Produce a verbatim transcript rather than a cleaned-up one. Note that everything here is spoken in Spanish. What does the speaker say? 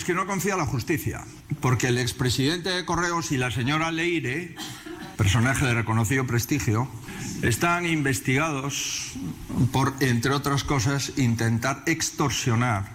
que no confía en la justicia, porque el expresidente de Correos y la señora Leire, personaje de reconocido prestigio, están investigados por, entre otras cosas, intentar extorsionar